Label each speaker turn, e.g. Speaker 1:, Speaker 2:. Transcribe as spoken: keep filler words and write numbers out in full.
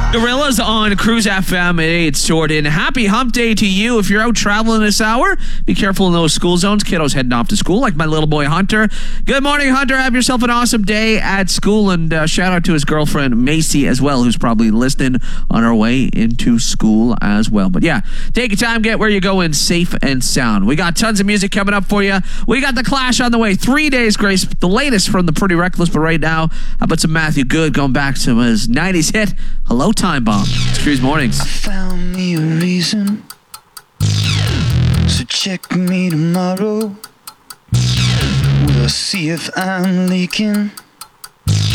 Speaker 1: Gorillas on Cruise F M. Hey, it's Jordan. Happy hump day to you. If you're out traveling this hour, be careful in those school zones. Kiddos heading off to school, like my little boy Hunter. Good morning, Hunter. Have yourself an awesome day at school. And uh, shout out to his girlfriend, Macy, as well, who's probably listening on her way into school as well. But yeah, take your time, get where you're going safe and sound. We got tons of music coming up for you. We got The Clash on the way. Three Days Grace, the latest from the Pretty Reckless. But right now, how about some Matthew Good going back to his nineties hit, Hello Time Bomb. It's Cruise Mornings.
Speaker 2: I found me a reason, so check me tomorrow. We'll see if I'm leaking.